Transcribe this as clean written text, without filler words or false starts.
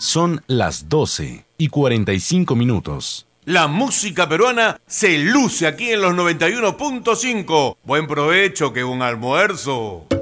Son las 12:45. La música peruana se luce aquí en los 91.5. Buen provecho, que un almuerzo.